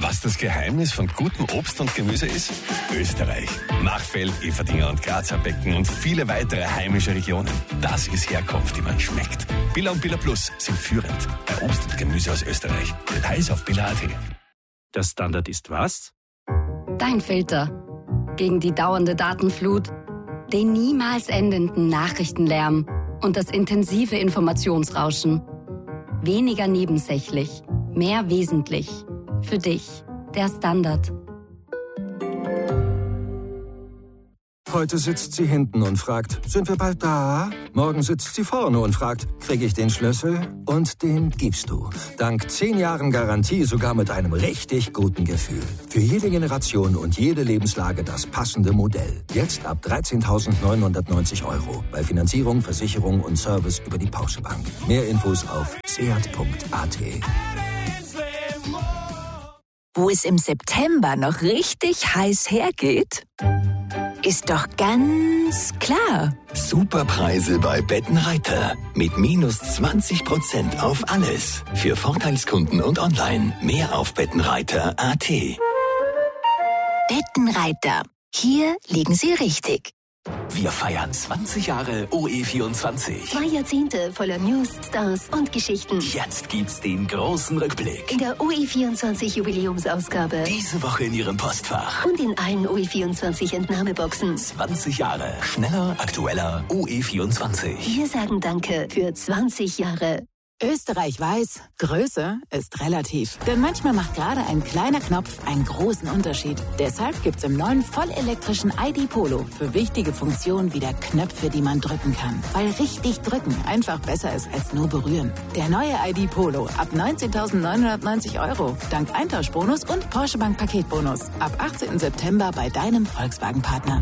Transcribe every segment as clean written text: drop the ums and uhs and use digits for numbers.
Was das Geheimnis von gutem Obst und Gemüse ist? Österreich. Machfeld, Everdinger und Grazer Becken und viele weitere heimische Regionen. Das ist Herkunft, die man schmeckt. Billa und Billa Plus sind führend bei Obst und Gemüse aus Österreich. Details auf billa.at. Der Standard ist was? Dein Filter. Gegen die dauernde Datenflut, den niemals endenden Nachrichtenlärm und das intensive Informationsrauschen. Weniger nebensächlich, mehr wesentlich. Für dich, der Standard. Heute sitzt sie hinten und fragt, sind wir bald da? Morgen sitzt sie vorne und fragt, kriege ich den Schlüssel? Und den gibst du. Dank 10 Jahren Garantie sogar mit einem richtig guten Gefühl. Für jede Generation und jede Lebenslage das passende Modell. Jetzt ab 13.990 €. Bei Finanzierung, Versicherung und Service über die Porsche Bank. Mehr Infos auf seat.at. Wo es im September noch richtig heiß hergeht, ist doch ganz klar. Superpreise bei Bettenreiter. Mit -20% auf alles. Für Vorteilskunden und online. Mehr auf bettenreiter.at. Bettenreiter. Hier liegen Sie richtig. Wir feiern 20 Jahre OE24. 2 Jahrzehnte voller News, Stars und Geschichten. Jetzt gibt's den großen Rückblick. In der OE24 Jubiläumsausgabe. Diese Woche in Ihrem Postfach. Und in allen OE24 Entnahmeboxen. 20 Jahre. Schneller, aktueller OE24. Wir sagen Danke für 20 Jahre. Österreich weiß, Größe ist relativ. Denn manchmal macht gerade ein kleiner Knopf einen großen Unterschied. Deshalb gibt's im neuen vollelektrischen ID Polo für wichtige Funktionen wieder Knöpfe, die man drücken kann. Weil richtig drücken einfach besser ist als nur berühren. Der neue ID Polo ab 19.990 €. Dank Eintauschbonus und Porsche Bank Paketbonus. Ab 18. September bei deinem Volkswagen-Partner.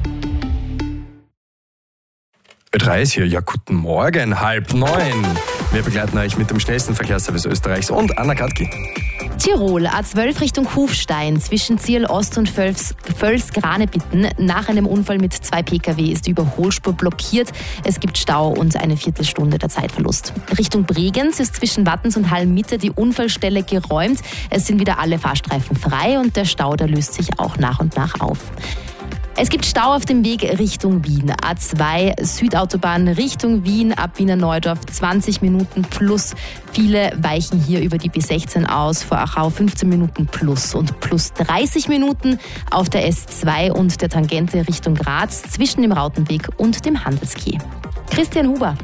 Ö3 ist hier. Ja, guten Morgen, 8:30. Wir begleiten euch mit dem schnellsten Verkehrsservice Österreichs und Anna Katki. Tirol, A12 Richtung Kufstein, zwischen Zierl Ost und Völs-Granebitten. Nach einem Unfall mit 2 Pkw ist die Überholspur blockiert. Es gibt Stau und eine Viertelstunde der Zeitverlust. Richtung Bregenz ist zwischen Wattens und Hallmitte die Unfallstelle geräumt. Es sind wieder alle Fahrstreifen frei und der Stau, der löst sich auch nach und nach auf. Es gibt Stau auf dem Weg Richtung Wien. A2 Südautobahn Richtung Wien ab Wiener Neudorf 20 Minuten plus. Viele weichen hier über die B16 aus. Vor Achau 15 Minuten plus und plus 30 Minuten auf der S2 und der Tangente Richtung Graz zwischen dem Rautenweg und dem Handelsquai. Christian Huber.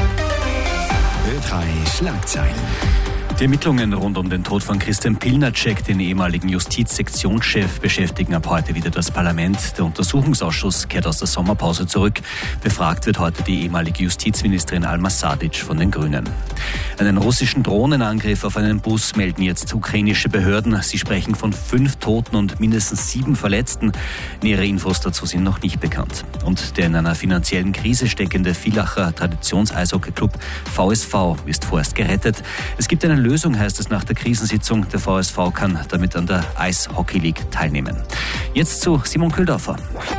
Ö3 Schlagzeilen. Die Ermittlungen rund um den Tod von Christian Pilnacek, den ehemaligen Justizsektionschef, beschäftigen ab heute wieder das Parlament. Der Untersuchungsausschuss kehrt aus der Sommerpause zurück. Befragt wird heute die ehemalige Justizministerin Alma Sadic von den Grünen. Einen russischen Drohnenangriff auf einen Bus melden jetzt ukrainische Behörden. Sie sprechen von 5 Toten und mindestens 7 Verletzten. Nähere Infos dazu sind noch nicht bekannt. Und der in einer finanziellen Krise steckende Villacher Traditions-Eishockey-Club VSV ist vorerst gerettet. Es gibt eine Lösung, heißt es nach der Krisensitzung. Der VSV kann damit an der Eishockey League teilnehmen. Jetzt zu Simon Kühldorfer.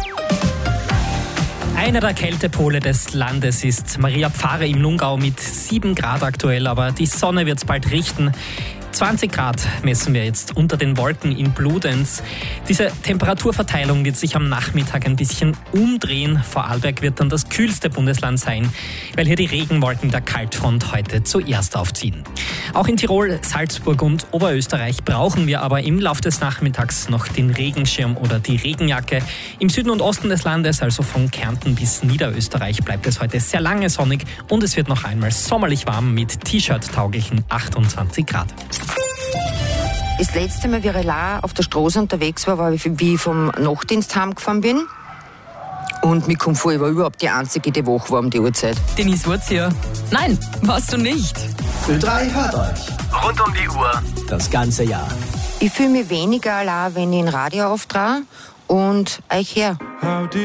Einer der Kältepole des Landes ist Maria Pfarre im Lungau mit 7 Grad aktuell, aber die Sonne wird es bald richten. 20 Grad messen wir jetzt unter den Wolken in Bludenz. Diese Temperaturverteilung wird sich am Nachmittag ein bisschen umdrehen. Vorarlberg wird dann das kühlste Bundesland sein, weil hier die Regenwolken der Kaltfront heute zuerst aufziehen. Auch in Tirol, Salzburg und Oberösterreich brauchen wir aber im Laufe des Nachmittags noch den Regenschirm oder die Regenjacke. Im Süden und Osten des Landes, also von Kärnten bis Niederösterreich, bleibt es heute sehr lange sonnig und es wird noch einmal sommerlich warm mit T-Shirt-tauglichen 28 Grad. Das letzte Mal, wie ich allein auf der Straße unterwegs war, wie ich vom Nachtdienst heimgefahren bin. Und mir kommt vor, ich war überhaupt die Einzige, die wach war um die Uhrzeit. Denise Wurzia. Nein, warst du nicht. Ö3 hört euch. Rund um die Uhr. Das ganze Jahr. Ich fühle mich weniger allein, wenn ich ein Radio auftrage und euch her.